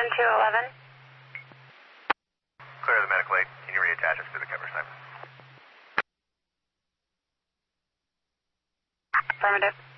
7211. Clear the medical aid. Can you reattach us to the cover side? Affirmative.